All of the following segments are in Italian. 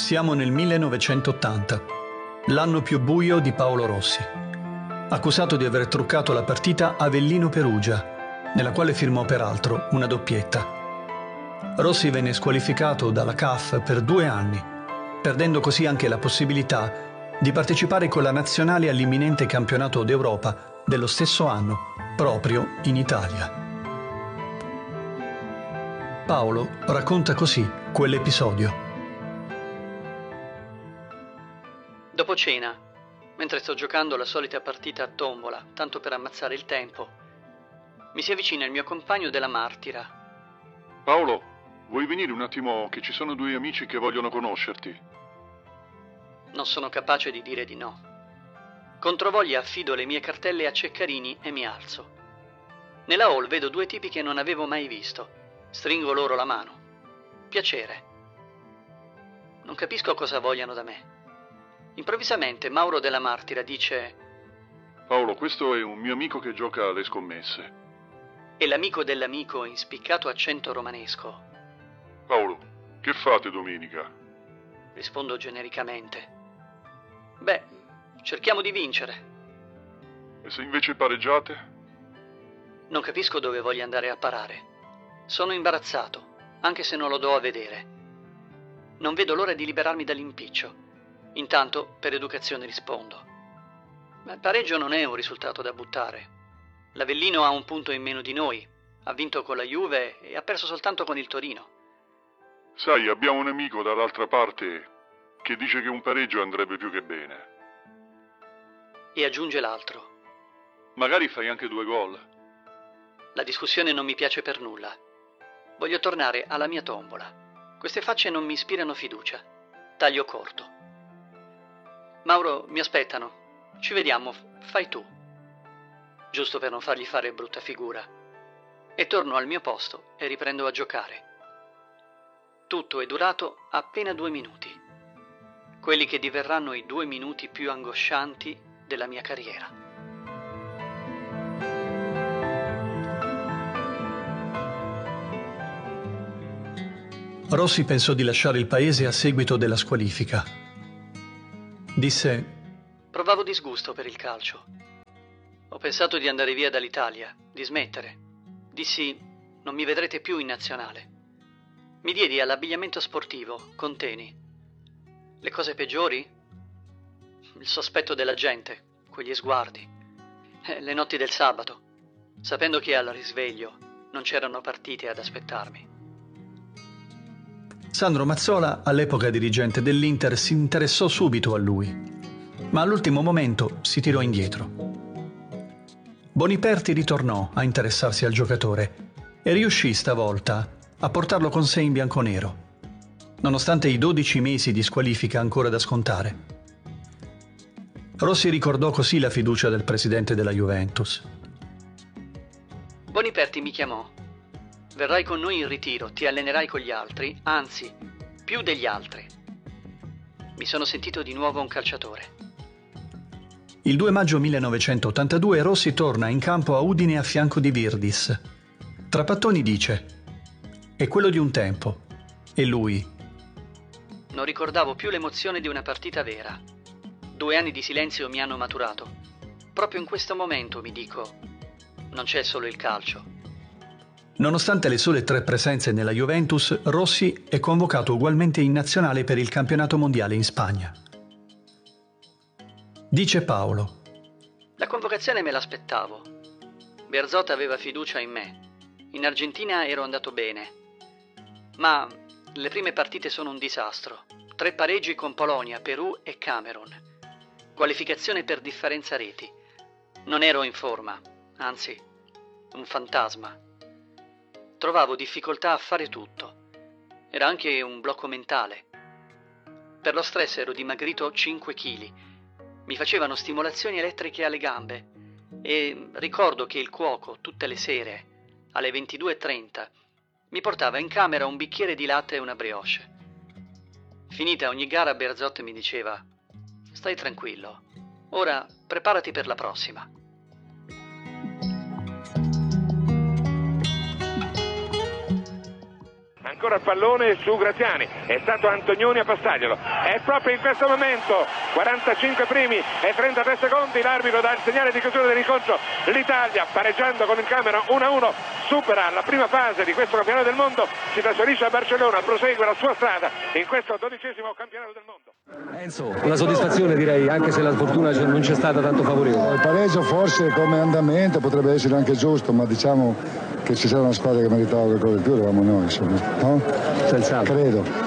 Siamo nel 1980, l'anno più buio di Paolo Rossi, accusato di aver truccato la partita Avellino-Perugia, nella quale firmò peraltro una doppietta. Rossi venne squalificato dalla CAF per 2 anni, perdendo così anche la possibilità di partecipare con la nazionale all'imminente campionato d'Europa dello stesso anno, proprio in Italia. Paolo racconta così quell'episodio. Dopo cena, mentre sto giocando la solita partita a tombola, tanto per ammazzare il tempo, mi si avvicina il mio compagno della Martira. Paolo, vuoi venire un attimo che ci sono 2 amici che vogliono conoscerti? Non sono capace di dire di no. Controvoglia affido le mie cartelle a Ceccarini e mi alzo. Nella hall vedo 2 tipi che non avevo mai visto. Stringo loro la mano. Piacere. Non capisco cosa vogliano da me. Improvvisamente Mauro della Martira dice: Paolo, questo è un mio amico che gioca alle scommesse. E l'amico dell'amico in spiccato accento romanesco: Paolo, che fate domenica? Rispondo genericamente: beh, cerchiamo di vincere. E se invece pareggiate? Non capisco dove voglia andare a parare. Sono imbarazzato, anche se non lo do a vedere. Non vedo l'ora di liberarmi dall'impiccio. Intanto, per educazione rispondo: ma il pareggio non è un risultato da buttare. L'Avellino ha 1 punto in meno di noi, ha vinto con la Juve e ha perso soltanto con il Torino. Sai, abbiamo un amico dall'altra parte che dice che un pareggio andrebbe più che bene. E aggiunge l'altro: Magari fai anche 2 gol. la discussione non mi piace per nulla. Voglio tornare alla mia tombola. Queste facce non mi ispirano fiducia. Taglio corto. Mauro, mi aspettano. Ci vediamo, fai tu. Giusto per non fargli fare brutta figura. E torno al mio posto e riprendo a giocare. Tutto è durato appena 2 minuti. Quelli che diverranno i 2 minuti più angoscianti della mia carriera. Rossi pensò di lasciare il paese a seguito della squalifica. Disse: provavo disgusto per il calcio. Ho pensato di andare via dall'Italia, di smettere. Dissi: non mi vedrete più in nazionale. Mi diedi all'abbigliamento sportivo, con teni. Le cose peggiori? Il sospetto della gente, quegli sguardi. Le notti del sabato, sapendo che al risveglio non c'erano partite ad aspettarmi. Sandro Mazzola, all'epoca dirigente dell'Inter, si interessò subito a lui, ma all'ultimo momento si tirò indietro. Boniperti ritornò a interessarsi al giocatore e riuscì stavolta a portarlo con sé in bianconero, nonostante i 12 mesi di squalifica ancora da scontare. Rossi ricordò così la fiducia del presidente della Juventus. Boniperti mi chiamò. Verrai con noi in ritiro, ti allenerai con gli altri, anzi, più degli altri. Mi sono sentito di nuovo un calciatore. Il 2 maggio 1982 Rossi torna in campo a Udine a fianco di Virdis. Trapattoni dice: è quello di un tempo. E lui: non ricordavo più l'emozione di una partita vera. 2 anni di silenzio mi hanno maturato. Proprio in questo momento mi dico: non c'è solo il calcio. Nonostante le sole 3 presenze nella Juventus, Rossi è convocato ugualmente in nazionale per il campionato mondiale in Spagna. Dice Paolo: la convocazione me l'aspettavo. Bearzot aveva fiducia in me. In Argentina ero andato bene. Ma le prime partite sono un disastro. 3 pareggi con Polonia, Perù e Camerun. Qualificazione per differenza reti. Non ero in forma, anzi, un fantasma. Trovavo difficoltà a fare tutto. Era anche un blocco mentale. Per lo stress ero dimagrito 5 kg. Mi facevano stimolazioni elettriche alle gambe e ricordo che il cuoco tutte le sere, alle 22:30, mi portava in camera un bicchiere di latte e una brioche. Finita ogni gara, Bearzot mi diceva: stai tranquillo, ora preparati per la prossima. ancora il pallone su Graziani, è stato Antonioni a passaglielo, è proprio in questo momento, 45 primi e 33 secondi, l'arbitro dà il segnale di chiusura dell'incontro. L'Italia, pareggiando con il Camerun 1-1, supera la prima fase di questo campionato del mondo, si trasferisce a Barcellona, prosegue la sua strada in questo 12° campionato del mondo. Enzo, una soddisfazione direi, anche se la sfortuna non c'è stata tanto favorevole. Il pareggio forse come andamento potrebbe essere anche giusto, ma diciamo che ci sarà una squadra che meritava qualcosa di più, eravamo noi, insomma, no? Senz'altro. Credo.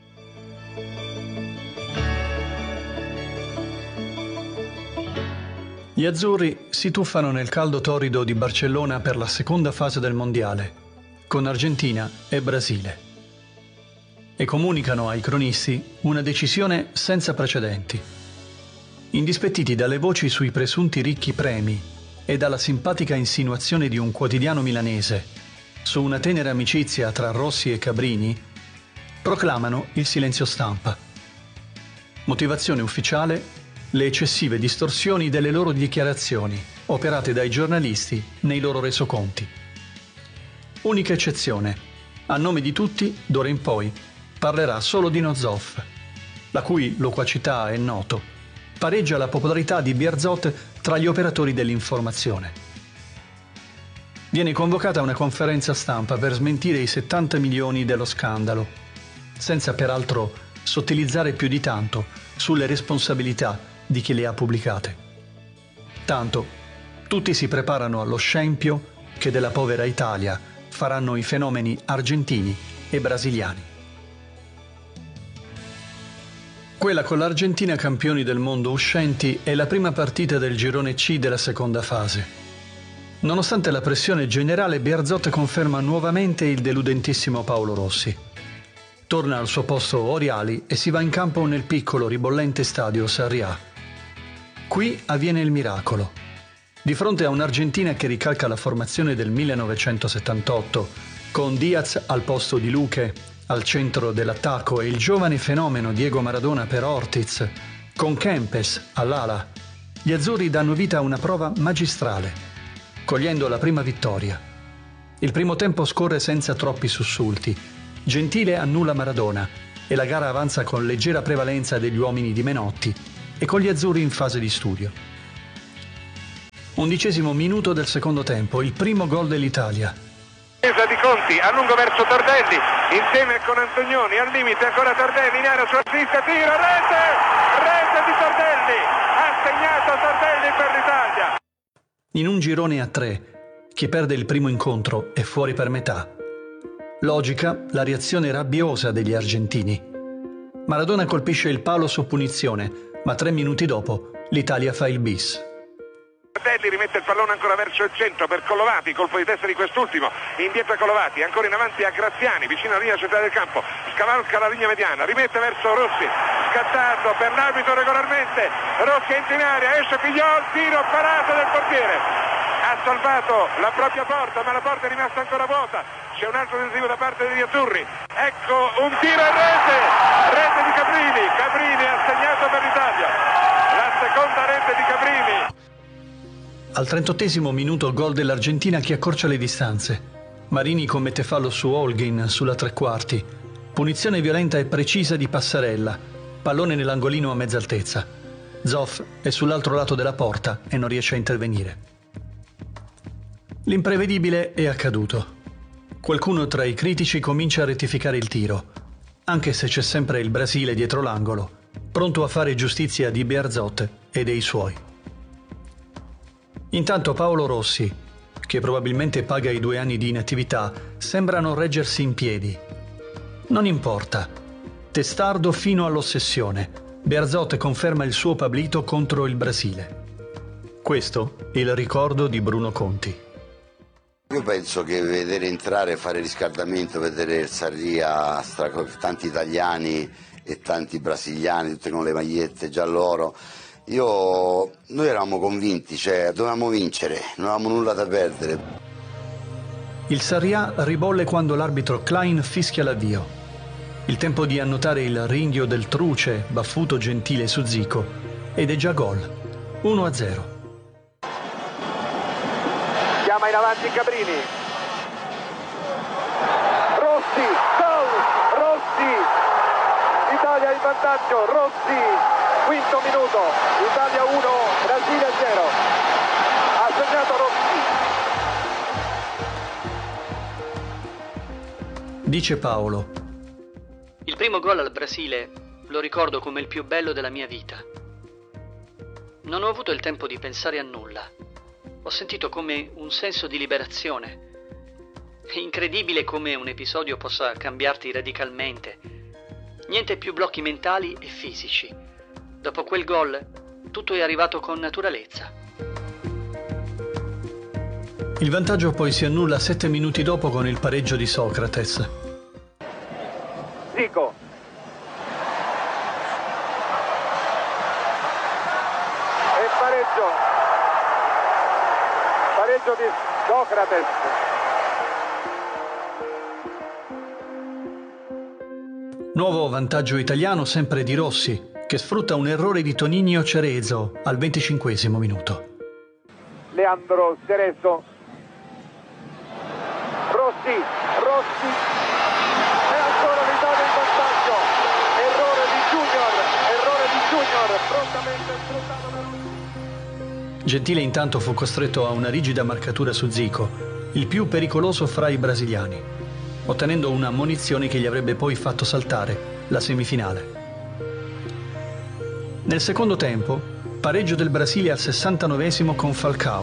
Gli azzurri si tuffano nel caldo torrido di Barcellona per la seconda fase del mondiale, con Argentina e Brasile. E comunicano ai cronisti una decisione senza precedenti. Indispettiti dalle voci sui presunti ricchi premi e dalla simpatica insinuazione di un quotidiano milanese su una tenera amicizia tra Rossi e Cabrini, proclamano il silenzio stampa. Motivazione ufficiale: le eccessive distorsioni delle loro dichiarazioni operate dai giornalisti nei loro resoconti. Unica eccezione: a nome di tutti, d'ora in poi, parlerà solo Dino Zoff, la cui loquacità, è noto, pareggia la popolarità di Bearzot tra gli operatori dell'informazione. Viene convocata una conferenza stampa per smentire i 70 milioni dello scandalo, senza peraltro sottilizzare più di tanto sulle responsabilità di chi le ha pubblicate. Tanto, tutti si preparano allo scempio che della povera Italia faranno i fenomeni argentini e brasiliani. Quella con l'Argentina campioni del mondo uscenti è la prima partita del girone C della seconda fase. Nonostante la pressione generale, Bearzot conferma nuovamente il deludentissimo Paolo Rossi. Torna al suo posto Oriali e si va in campo nel piccolo ribollente stadio Sarriá. Qui avviene il miracolo. Di fronte a un'Argentina che ricalca la formazione del 1978, con Diaz al posto di Luque al centro dell'attacco e il giovane fenomeno Diego Maradona per Ortiz, con Kempes all'ala, gli azzurri danno vita a una prova magistrale, cogliendo la prima vittoria. Il primo tempo scorre senza troppi sussulti. Gentile annulla Maradona e la gara avanza con leggera prevalenza degli uomini di Menotti e con gli azzurri in fase di studio. 11° minuto del secondo tempo, il primo gol dell'Italia. Di Conti a lungo verso Tardelli, insieme con Antonioni, al limite ancora Tardelli in area sulla sinistra, tiro, rete di Tardelli, ha segnato Tardelli per l'Italia. In un girone a 3, chi perde il primo incontro è fuori per metà. Logica la reazione rabbiosa degli argentini. Maradona colpisce il palo su punizione, ma 3 minuti dopo l'Italia fa il bis. Tardelli rimette il pallone ancora verso il centro per Collovati, colpo di testa di quest'ultimo, indietro a Collovati, ancora in avanti a Graziani, vicino alla linea centrale del campo, scavalca la linea mediana, rimette verso Rossi, scattato per l'arbitro regolarmente, Rossi entra in area, esce Figliol, tiro parato del portiere, ha salvato la propria porta, ma la porta è rimasta ancora vuota, c'è un altro tentativo da parte degli azzurri, ecco un tiro e rete di Cabrini ha segnato per l'Italia, la seconda rete di Cabrini. Al 38° minuto gol dell'Argentina che accorcia le distanze. Marini commette fallo su Holguin sulla tre quarti. Punizione violenta e precisa di Passarella. Pallone nell'angolino a mezza altezza. Zoff è sull'altro lato della porta e non riesce a intervenire. L'imprevedibile è accaduto. Qualcuno tra i critici comincia a rettificare il tiro, anche se c'è sempre il Brasile dietro l'angolo, pronto a fare giustizia di Bearzot e dei suoi. Intanto Paolo Rossi, che probabilmente paga i 2 anni di inattività, sembra non reggersi in piedi. Non importa. Testardo fino all'ossessione, Bearzot conferma il suo pablito contro il Brasile. Questo è il ricordo di Bruno Conti. Io penso che vedere entrare e fare riscaldamento, vedere il Sarriá, tanti italiani e tanti brasiliani, tutti con le magliette giallo-oro, noi eravamo convinti, cioè dovevamo vincere, non avevamo nulla da perdere. Il Sarriá ribolle quando l'arbitro Klein fischia l'avvio. Il tempo di annotare il ringhio del truce, baffuto gentile su Zico, ed è già gol. 1-0. Chiama in avanti Cabrini. Rossi, gol! in vantaggio, Rossi, quinto minuto, Italia 1, Brasile 0. Ha segnato Rossi. Dice Paolo: il primo gol al Brasile lo ricordo come il più bello della mia vita. Non ho avuto il tempo di pensare a nulla. Ho sentito come un senso di liberazione. È incredibile come un episodio possa cambiarti radicalmente. Niente più blocchi mentali e fisici. Dopo quel gol, tutto è arrivato con naturalezza. Il vantaggio poi si annulla 7 minuti dopo con il pareggio di Socrates. Zico. E pareggio di Socrates. Nuovo vantaggio italiano sempre di Rossi, che sfrutta un errore di Toninho Cerezo al 25esimo minuto. Leandro Cerezo. Rossi. E ancora l'Italia in vantaggio. Errore di Junior, prontamente sfruttato da Rossi. Gentile intanto fu costretto a una rigida marcatura su Zico, il più pericoloso fra i brasiliani, ottenendo una ammonizione che gli avrebbe poi fatto saltare la semifinale. Nel secondo tempo, pareggio del Brasile al 69esimo con Falcao.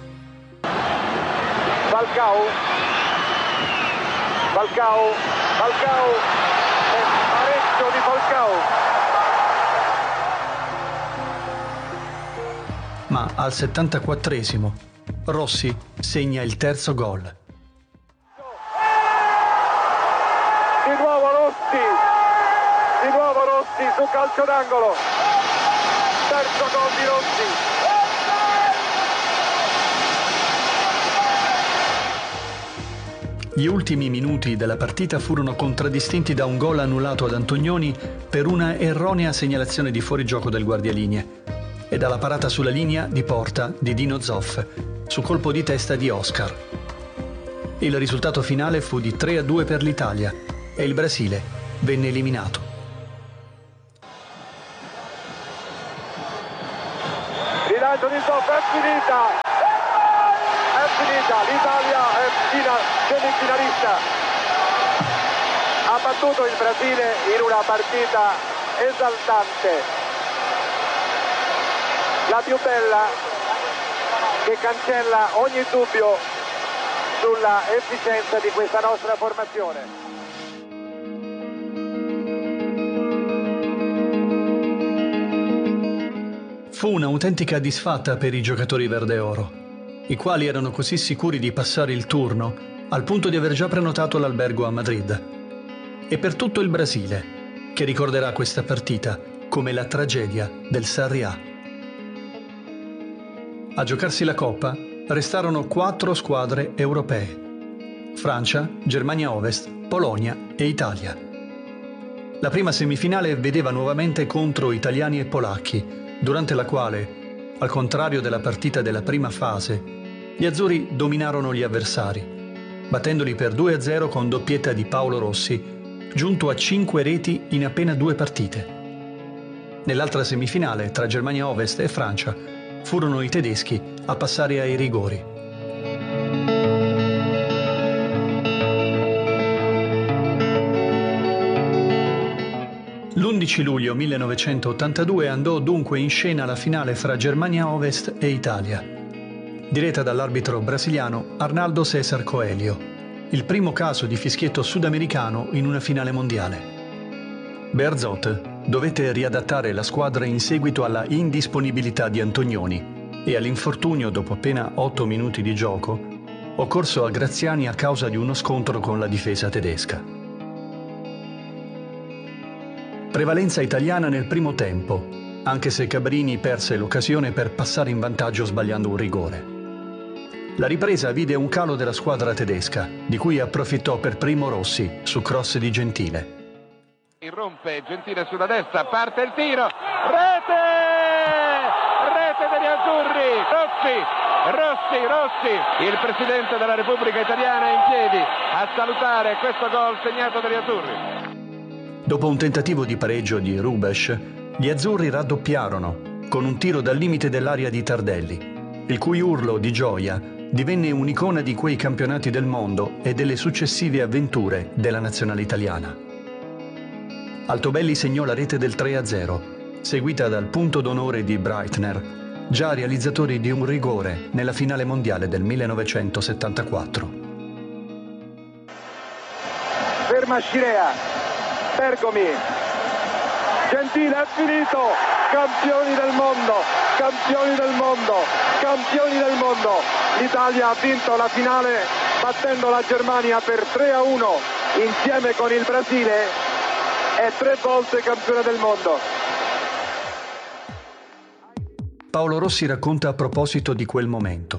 E pareggio di Falcao. Ma al 74esimo Rossi segna il terzo gol. Di nuovo Rossi su calcio d'angolo. Terzo gol di Rossi. Gli ultimi minuti della partita furono contraddistinti da un gol annullato ad Antonioni per una erronea segnalazione di fuorigioco del guardialinee e dalla parata sulla linea di porta di Dino Zoff su colpo di testa di Oscar. Il risultato finale fu di 3-2 per l'Italia e il Brasile venne eliminato. Rilancio di Zoff, è finita, l'Italia è semifinalista. Ha battuto il Brasile in una partita esaltante, la più bella, che cancella ogni dubbio sulla efficienza di questa nostra formazione. Fu un'autentica disfatta per i giocatori verde-oro, i quali erano così sicuri di passare il turno al punto di aver già prenotato l'albergo a Madrid. E per tutto il Brasile, che ricorderà questa partita come la tragedia del Sarriá. A giocarsi la Coppa restarono 4 squadre europee: Francia, Germania Ovest, Polonia e Italia. La prima semifinale vedeva nuovamente contro italiani e polacchi, durante la quale, al contrario della partita della prima fase, gli azzurri dominarono gli avversari, battendoli per 2-0 con doppietta di Paolo Rossi, giunto a 5 reti in appena 2 partite. Nell'altra semifinale, tra Germania Ovest e Francia, furono i tedeschi a passare ai rigori. L'11 luglio 1982 andò dunque in scena la finale fra Germania Ovest e Italia, diretta dall'arbitro brasiliano Arnaldo César Coelho, il primo caso di fischietto sudamericano in una finale mondiale. Bearzot dovette riadattare la squadra in seguito alla indisponibilità di Antonioni e all'infortunio dopo appena 8 minuti di gioco, occorso a Graziani a causa di uno scontro con la difesa tedesca. Prevalenza italiana nel primo tempo, anche se Cabrini perse l'occasione per passare in vantaggio sbagliando un rigore. La ripresa vide un calo della squadra tedesca, di cui approfittò per primo Rossi su cross di Gentile. Irrompe Gentile sulla destra, parte il tiro, rete degli azzurri, Rossi, il presidente della Repubblica Italiana è in piedi a salutare questo gol segnato dagli azzurri. Dopo un tentativo di pareggio di Hrubesch, gli azzurri raddoppiarono con un tiro dal limite dell'area di Tardelli, il cui urlo di gioia divenne un'icona di quei campionati del mondo e delle successive avventure della nazionale italiana. Altobelli segnò la rete del 3-0, seguita dal punto d'onore di Breitner, già realizzatori di un rigore nella finale mondiale del 1974. Ferma Scirea, Bergomi, Gentile, è finito, campioni del mondo, campioni del mondo, campioni del mondo. L'Italia ha vinto la finale battendo la Germania per 3-1 insieme con il Brasile, è 3 volte campione del mondo. Paolo Rossi racconta a proposito di quel momento.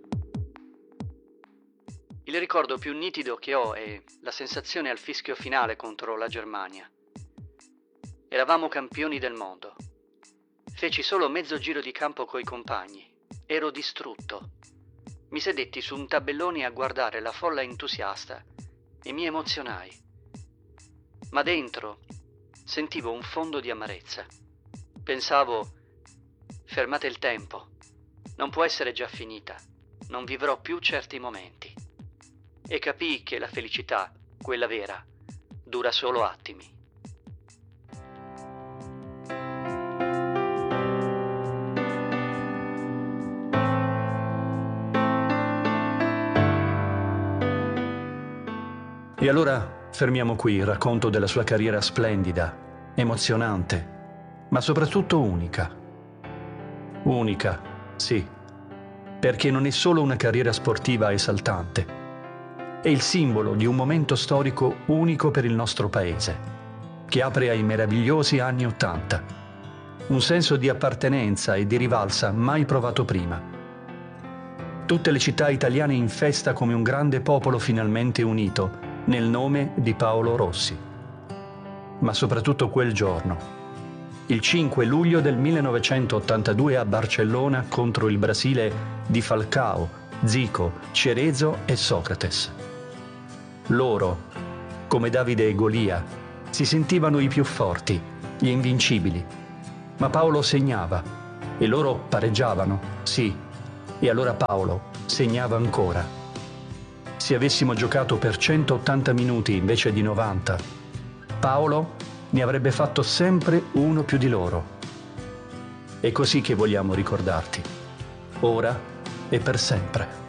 Il ricordo più nitido che ho è la sensazione al fischio finale contro la Germania. Eravamo campioni del mondo. Feci solo mezzo giro di campo coi compagni. Ero distrutto. Mi sedetti su un tabellone a guardare la folla entusiasta e mi emozionai. Ma dentro sentivo un fondo di amarezza. Pensavo: fermate il tempo. Non può essere già finita. Non vivrò più certi momenti. E capii che la felicità, quella vera, dura solo attimi. E allora fermiamo qui il racconto della sua carriera splendida, emozionante, ma soprattutto unica. Unica, sì, perché non è solo una carriera sportiva esaltante, è il simbolo di un momento storico unico per il nostro paese, che apre ai meravigliosi anni '80, un senso di appartenenza e di rivalsa mai provato prima. Tutte le città italiane in festa come un grande popolo finalmente unito nel nome di Paolo Rossi. Ma soprattutto quel giorno, il 5 luglio del 1982 a Barcellona contro il Brasile di Falcao, Zico, Cerezo e Socrates. Loro, come Davide e Golia, si sentivano i più forti, gli invincibili. Ma Paolo segnava e loro pareggiavano, sì, e allora Paolo segnava ancora. Se avessimo giocato per 180 minuti invece di 90, Paolo ne avrebbe fatto sempre uno più di loro. È così che vogliamo ricordarti, ora e per sempre.